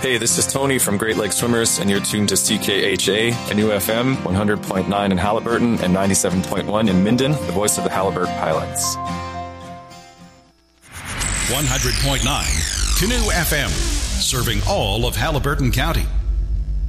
Hey, this is Tony from Great Lakes Swimmers, and you're tuned to CKHA, Canoe FM, 100.9 in Halliburton and 97.1 in Minden, the voice of the Halliburton pilots. 100.9 Canoe FM, serving all of Halliburton County.